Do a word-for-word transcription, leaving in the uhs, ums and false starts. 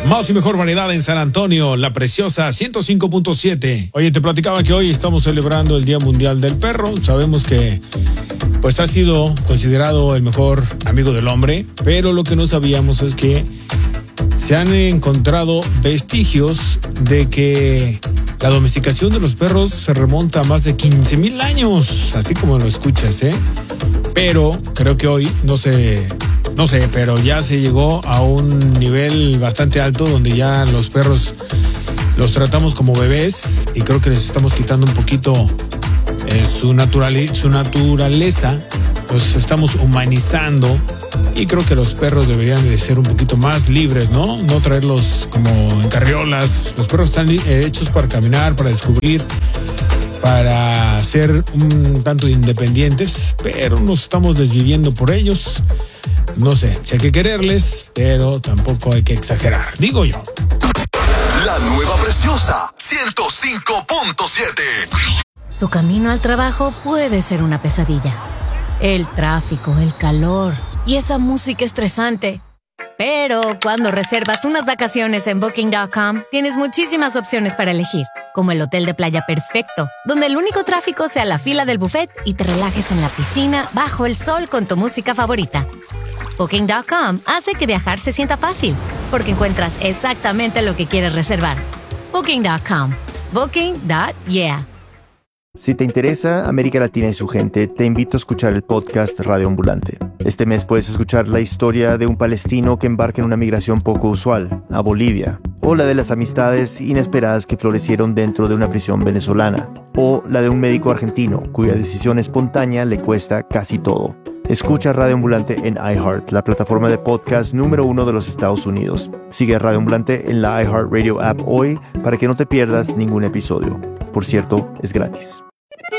Más y mejor variedad en San Antonio, La Preciosa ciento cinco punto siete. Oye, te platicaba que hoy estamos celebrando el Día Mundial del Perro. Sabemos que pues ha sido considerado el mejor amigo del hombre, pero lo que no sabíamos es que se han encontrado vestigios de que la domesticación de los perros se remonta a más de quince mil años, así como lo escuchas, ¿eh? Pero creo que hoy, no sé, no sé, pero ya se llegó a un nivel bastante alto donde ya los perros los tratamos como bebés y creo que les estamos quitando un poquito eh, su, naturali- su naturaleza, los estamos humanizando y creo que los perros deberían de ser un poquito más libres, ¿no? No traerlos como en carriolas. Los perros están hechos para caminar, para descubrir, para ser un tanto independientes, pero nos estamos desviviendo por ellos. No sé, si hay que quererles, pero tampoco hay que exagerar, digo yo. La nueva Preciosa ciento cinco punto siete. Tu camino al trabajo puede ser una pesadilla. El tráfico, el calor y esa música estresante. Pero cuando reservas unas vacaciones en Booking punto com, tienes muchísimas opciones para elegir, como el hotel de playa perfecto, donde el único tráfico sea la fila del buffet y te relajes en la piscina bajo el sol con tu música favorita. Booking punto com hace que viajar se sienta fácil, porque encuentras exactamente lo que quieres reservar. Booking punto com. Booking punto yeah. Si te interesa América Latina y su gente, te invito a escuchar el podcast Radio Ambulante. Este mes puedes escuchar la historia de un palestino que embarca en una migración poco usual, a Bolivia, o la de las amistades inesperadas que florecieron dentro de una prisión venezolana, o la de un médico argentino cuya decisión espontánea le cuesta casi todo. Escucha Radio Ambulante en iHeart, la plataforma de podcast número uno de los Estados Unidos. Sigue a Radio Ambulante en la iHeartRadio app hoy para que no te pierdas ningún episodio. Por cierto, es gratis.